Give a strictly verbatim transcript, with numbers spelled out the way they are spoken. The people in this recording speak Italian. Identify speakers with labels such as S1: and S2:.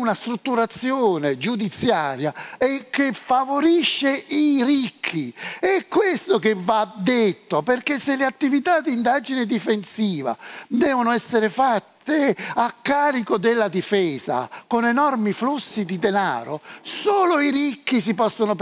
S1: una strutturazione giudiziaria e che favorisce i ricchi. È questo che va detto, perché se le attività di indagine difensiva devono essere fatte a carico della difesa con enormi flussi di denaro, solo i ricchi si possono